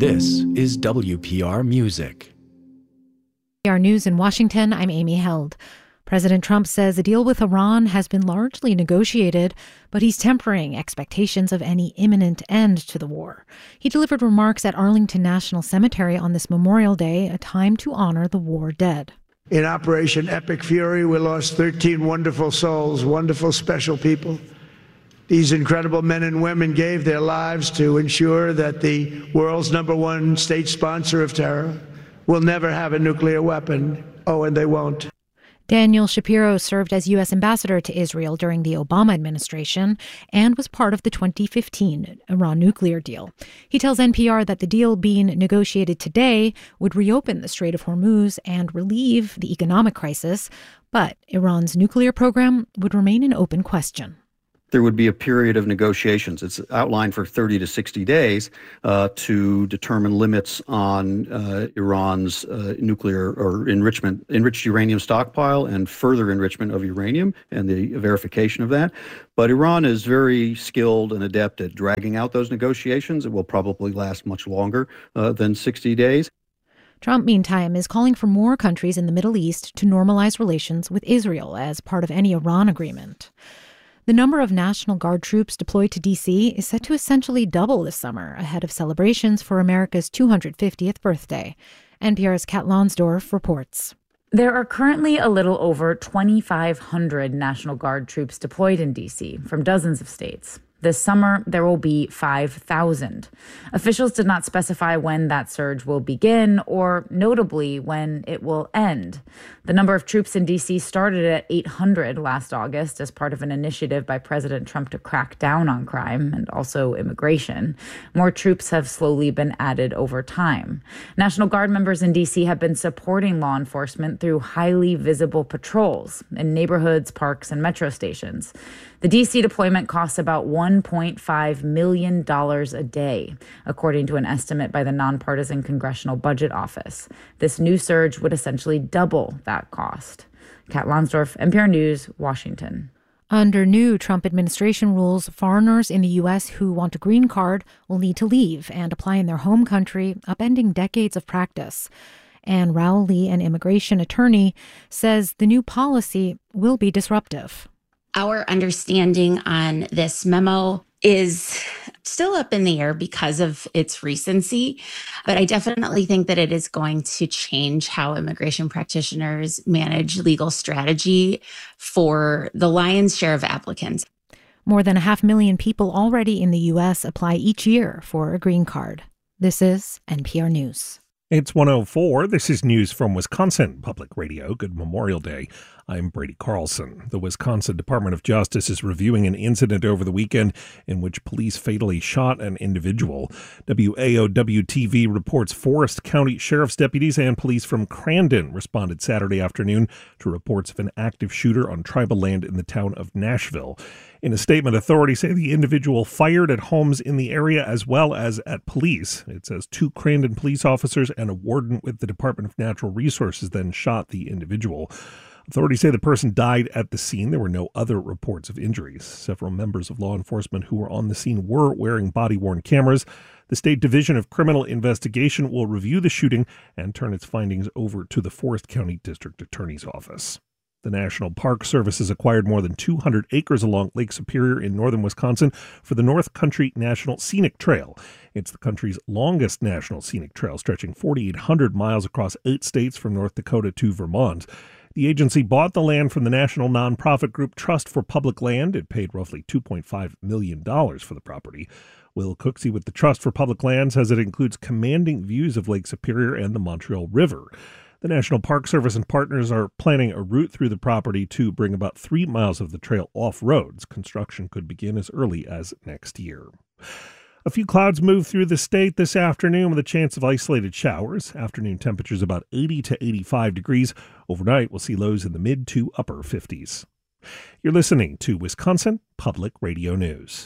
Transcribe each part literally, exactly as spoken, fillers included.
This is W P R Music. W P R News in Washington, I'm Amy Held. President Trump says a deal with Iran has been largely negotiated, but he's tempering expectations of any imminent end to the war. He delivered remarks at Arlington National Cemetery on this Memorial Day, a time to honor the war dead. In Operation Epic Fury, we lost thirteen wonderful souls, wonderful, special people. These incredible men and women gave their lives to ensure that the world's number one state sponsor of terror will never have a nuclear weapon. Oh, and they won't. Daniel Shapiro served as U S ambassador to Israel during the Obama administration and was part of the twenty fifteen Iran nuclear deal. He tells N P R that the deal being negotiated today would reopen the Strait of Hormuz and relieve the economic crisis, but Iran's nuclear program would remain an open question. There would be a period of negotiations. It's outlined for thirty to sixty days uh, to determine limits on uh, Iran's uh, nuclear or enrichment, enriched uranium stockpile and further enrichment of uranium and the verification of that. But Iran is very skilled and adept at dragging out those negotiations. It will probably last much longer uh, than sixty days. Trump, meantime, is calling for more countries in the Middle East to normalize relations with Israel as part of any Iran agreement. The number of National Guard troops deployed to D C is set to essentially double this summer, ahead of celebrations for America's two hundred fiftieth birthday. N P R's Kat Lonsdorf reports. There are currently a little over twenty-five hundred National Guard troops deployed in D C from dozens of states. This summer, there will be five thousand. Officials did not specify when that surge will begin or, notably, when it will end. The number of troops in D C started at eight hundred last August as part of an initiative by President Trump to crack down on crime and also immigration. More troops have slowly been added over time. National Guard members in D C have been supporting law enforcement through highly visible patrols in neighborhoods, parks, and metro stations. The D C deployment costs about one point five million dollars a day, according to an estimate by the nonpartisan Congressional Budget Office. This new surge would essentially double that cost. Kat Lonsdorf, N P R News, Washington. Under new Trump administration rules, foreigners in the U S who want a green card will need to leave and apply in their home country, upending decades of practice. Anne Rowley, an immigration attorney, says the new policy will be disruptive. Our understanding on this memo is still up in the air because of its recency, but I definitely think that it is going to change how immigration practitioners manage legal strategy for the lion's share of applicants. More than a half million people already in the U S apply each year for a green card. This is N P R News. It's one oh four. This is news from Wisconsin Public Radio. Good Memorial Day. I'm Brady Carlson. The Wisconsin Department of Justice is reviewing an incident over the weekend in which police fatally shot an individual. W A O W T V reports Forest County Sheriff's deputies and police from Crandon responded Saturday afternoon to reports of an active shooter on tribal land in the town of Nashville. In a statement, authorities say the individual fired at homes in the area as well as at police. It says two Crandon police officers and a warden with the Department of Natural Resources then shot the individual. Authorities say the person died at the scene. There were no other reports of injuries. Several members of law enforcement who were on the scene were wearing body-worn cameras. The State Division of Criminal Investigation will review the shooting and turn its findings over to the Forest County District Attorney's Office. The National Park Service has acquired more than two hundred acres along Lake Superior in northern Wisconsin for the North Country National Scenic Trail. It's the country's longest national scenic trail, stretching forty-eight hundred miles across eight states from North Dakota to Vermont. The agency bought the land from the national nonprofit group Trust for Public Land. It paid roughly two point five million dollars for the property. Will Cooksey with the Trust for Public Land says it includes commanding views of Lake Superior and the Montreal River. The National Park Service and partners are planning a route through the property to bring about three miles of the trail off roads. Construction could begin as early as next year. A few clouds move through the state this afternoon with a chance of isolated showers. Afternoon temperatures about eighty to eighty-five degrees. Overnight, we'll see lows in the mid to upper fifties. You're listening to Wisconsin Public Radio News.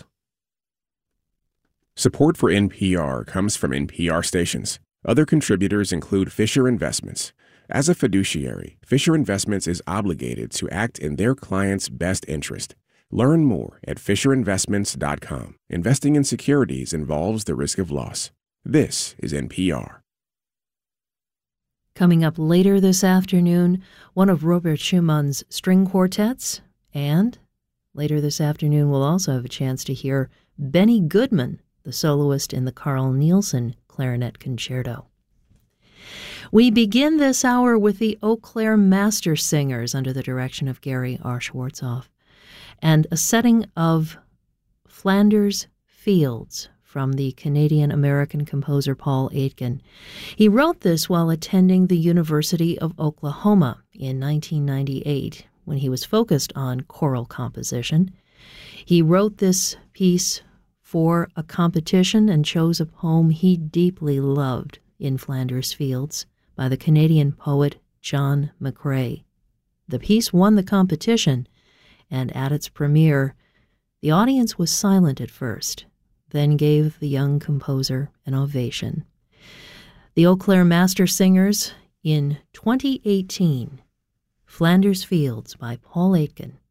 Support for N P R comes from N P R stations. Other contributors include Fisher Investments. As a fiduciary, Fisher Investments is obligated to act in their client's best interest. Learn more at fisher investments dot com. Investing in securities involves the risk of loss. This is N P R. Coming up later this afternoon, one of Robert Schumann's string quartets, and later this afternoon we'll also have a chance to hear Benny Goodman, the soloist in the Carl Nielsen Clarinet Concerto. We begin this hour with the Eau Claire Master Singers under the direction of Gary R. Schwartzoff, and a setting of Flanders Fields from the Canadian-American composer Paul Aitken. He wrote this while attending the University of Oklahoma in nineteen ninety-eight, when he was focused on choral composition. He wrote this piece for a competition and chose a poem he deeply loved in Flanders Fields by the Canadian poet John McCrae. The piece won the competition, and at its premiere, the audience was silent at first, then gave the young composer an ovation. The Eau Claire Master Singers in twenty eighteen, Flanders Fields by Paul Aitken.